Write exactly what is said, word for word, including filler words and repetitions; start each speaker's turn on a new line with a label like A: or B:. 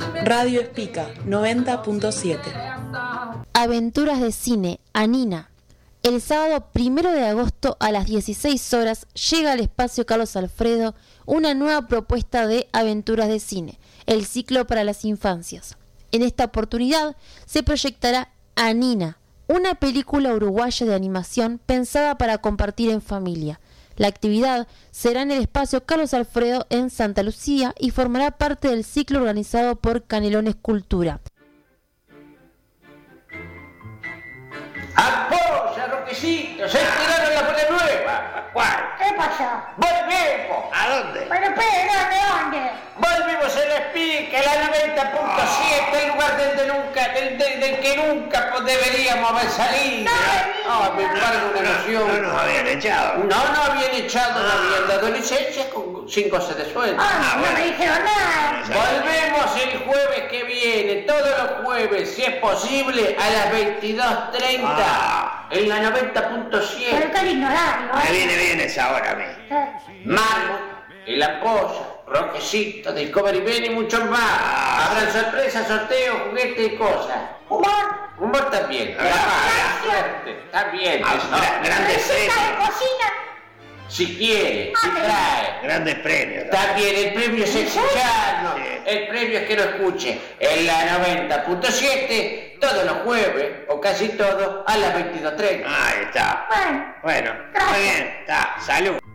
A: Radio Espica noventa punto siete.
B: Aventuras de cine, Anina. El sábado primero de agosto a las dieciséis horas llega al espacio Carlos Alfredo una nueva propuesta de Aventuras de cine, el ciclo para las infancias. En esta oportunidad se proyectará Anina, una película uruguaya de animación pensada para compartir en familia. La actividad será en el espacio Carlos Alfredo en Santa Lucía y formará parte del ciclo organizado por Canelones Cultura.
C: ¡Apoya, Roquecito! ¡Se tiraron la bola nueva!
D: ¿Cuál?
E: ¿Qué pasó?
C: ¡Volvemos!
D: ¿A dónde?
E: Pero espera, ¿de dónde?
C: ¡Volvemos a la Espica, la noventa punto siete, el lugar del, de nunca, del, del, del que nunca deberíamos haber salido! ¡Ah, me embargo una emoción!
D: No nos habían echado.
C: No, no habían echado, no habían dado licencia con sin cosas de sueldo.
E: Ah, no me dijeron nada.
C: Volvemos el jueves que viene, todos los jueves, si es posible, a las veintidós treinta,
D: Ah.
C: en la noventa punto
E: Pero
C: siete.
E: qué lindo horario,
D: Me
E: ¿eh?
D: viene bien esa hora a mí.
E: Eh,
C: Marmo, El Ampolla, Roquecito, Discovery Ben y muchos más. Habrán sorpresas, sorteos, juguetes y cosas.
E: Humor.
C: Humor también.
D: Ah,
C: La suerte, también.
D: Ah,
C: eso.
D: gra- grandes
E: Receta de
D: premios.
E: cocina.
C: Si quiere,
E: Ah,
C: si
E: pero-
C: trae.
D: Grandes premios.
C: También el premio es escucharnos.
D: Sí.
C: El premio es que lo escuche en la noventa punto siete todos los jueves, o casi todos, a las veintidós treinta.
D: Ahí está.
E: Bueno.
D: Bueno,
E: Gracias.
D: muy bien. Está. Salud.